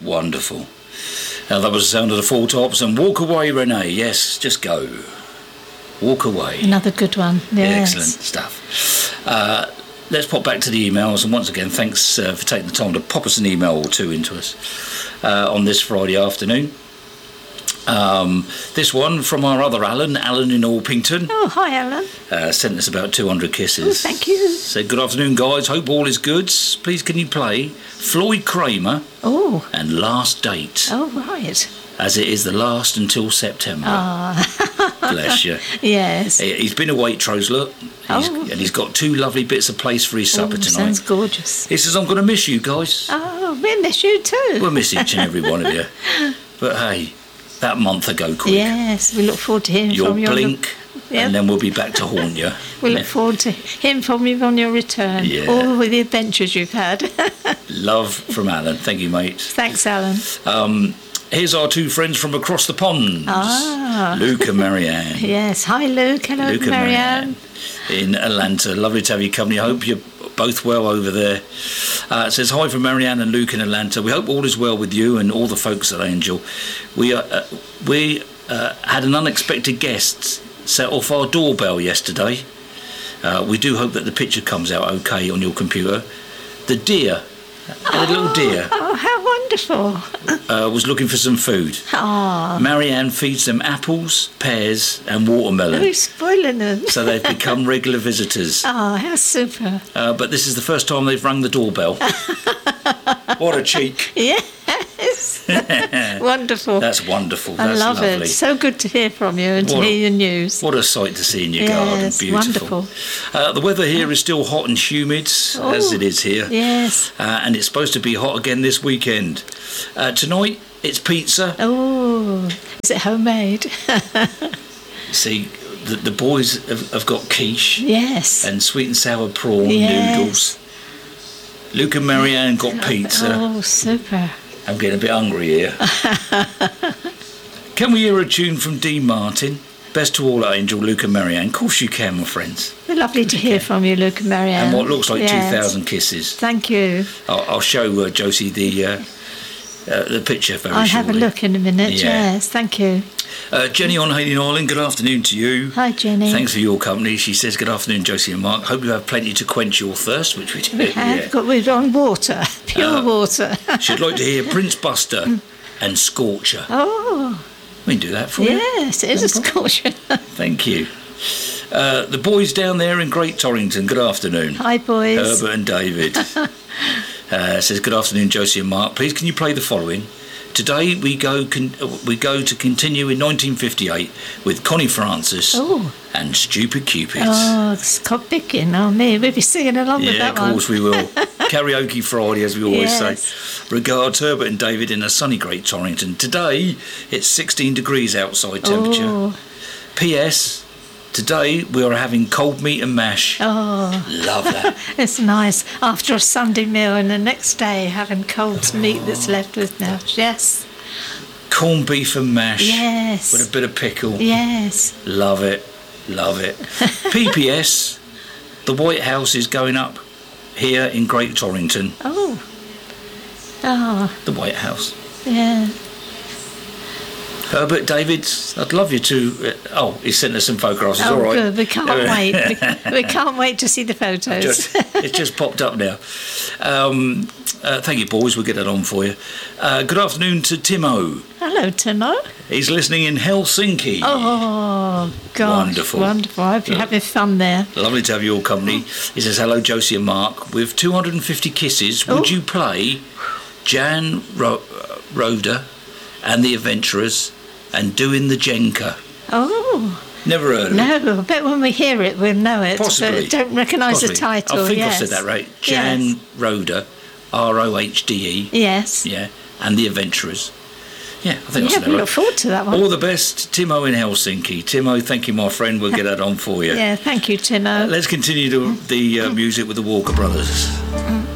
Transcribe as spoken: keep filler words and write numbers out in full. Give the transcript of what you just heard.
Wonderful. Now that was the sound of the Four Tops and Walk Away, Renee. Yes, just go. Walk Away. Another good one. Yes. Excellent stuff. Uh, let's pop back to the emails, and once again, thanks uh, for taking the time to pop us an email or two into us uh, on this Friday afternoon. Um, this one from our other Alan, Alan in Orpington. Oh, hi, Alan. Uh, sent us about two hundred kisses. Oh, thank you. Said, good afternoon, guys. Hope all is good. Please, can you play Floyd Kramer Oh. and Last Date, Oh, right. as it is the last until September. Ah. Bless you. Yes. He- He's been a Waitrose, look. He's, Oh. And he's got two lovely bits of place for his supper Oh, tonight. sounds gorgeous. He says, I'm going to miss you guys. Oh, we miss you too. We'll miss each and every one of you. But hey, that month ago quick. Yes, we look forward to hearing You'll from you. on blink, Yeah. and then we'll be back to haunt you. We look forward to hearing from you on your return. Yeah. All with the adventures you've had. Love from Alan. Thank you, mate. Thanks, Alan. Um, here's our two friends from across the pond. Ah. Luke and Marianne. Yes. Hi, Luke. Hello, Luke and Marianne. in Atlanta. Lovely to have you company. I hope you're both well over there. Uh, it says, hi from Marianne and Luke in Atlanta. We hope all is well with you and all the folks at Angel. We, uh, uh, we uh, had an unexpected guest set off our doorbell yesterday. Uh, we do hope that the picture comes out okay on your computer. The deer, a little deer, Oh, how wonderful. uh, was looking for some food. Oh, Marianne feeds them apples, pears and watermelon. who's spoiling them? So they've become regular visitors. Oh, how super. Uh, but this is the first time they've rung the doorbell. What a cheek. Yes. Wonderful. That's wonderful. I That's love lovely. it. So good to hear from you and to What a- hear your news. What a sight to see in your garden. Yes, Beautiful. wonderful. Uh, the weather here is still hot and humid, as Oh, it is here. Yes. Uh, and it's supposed to be hot again this weekend. Uh, tonight, it's pizza. Oh, is it homemade? See, the, the boys have, have got quiche Yes. and sweet and sour prawn Yes. noodles. Luke and Marianne got pizza. Oh, super. I'm getting a bit hungry here. Can we hear a tune from Dean Martin? Best to all at Angel, Luke and Marianne. Of course you can, my friends. Lovely to hear from you, Luke and Marianne. And what looks like Yes. two thousand kisses. Thank you. I'll, I'll show uh, Josie the uh, uh, the picture very I'll shortly. have a look in a minute. Yeah. Yes, thank you. Uh, Jenny on Hayden Island, good afternoon to you. Hi, Jenny. Thanks for your company. She says, good afternoon, Josie and Mark. Hope you have plenty to quench your thirst, which we do. We have yeah. got we're on water, pure Uh, water. She'd like to hear Prince Buster and Scorcher. Oh, We can do that for you. yes, it is a scorcher. Thank you. Uh, the boys down there in Great Torrington, good afternoon. Hi, boys. Herbert and David. uh, says, good afternoon, Josie and Mark. Please can you play the following? Today we go con- we go to continue in nineteen fifty-eight with Connie Francis Oh. and Stupid Cupid. Oh, Scott Bickin. Oh, me. We'll be singing along with Yeah, that of course one. we will. Karaoke Friday, as we always Yes. say. Regards, Herbert and David in a sunny Great Torrington. Today, it's sixteen degrees outside temperature. Oh, P S. Today, we are having cold meat and mash. oh, Love that. it's nice. After a Sunday meal and the next day having cold meat that's left with now. Yes, Corned beef and mash. Yes. With a bit of pickle. yes. Love it. Love it. P P S. The White House is going up here in Great Torrington. Oh, oh, The White House. yeah. Herbert, David, I'd love you to... Uh, oh, he sent us some photographs. It's Oh, all right. good. We can't wait. We, we can't wait to see the photos. Just, it's just popped up now. Um, uh, thank you, boys. We'll get that on for you. Uh, good afternoon to Timo. Hello, Timo. He's listening in Helsinki. Oh, gosh. Wonderful. Wonderful. I hope you're Yeah. having fun there. Lovely to have your company. He says, hello, Josie and Mark. With two hundred fifty kisses, would Oh. you play Jan Ro- Roda and the Adventurers and Doing the Jenka? Oh, Never heard of it. no. I bet when we hear it, we'll know it. Possibly. But don't recognise the Possibly. title. I think yes. I've said that right. Jan Yes. Roda, R O H D E. Yes. Yeah, and the Adventurers. Yeah, I think I Yeah, said we that look right. forward to that one. All the best, Timo in Helsinki. Timo, thank you, my friend. We'll get that on for you. Yeah, thank you, Timo. Let's continue to the uh, music with the Walker Brothers. Mm.